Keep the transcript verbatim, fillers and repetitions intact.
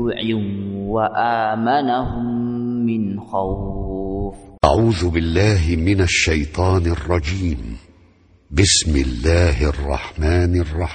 جوع وآمنهم من خوف. أعوذ بالله من الشيطان الرجيم. بسم الله الرحمن الرحيم.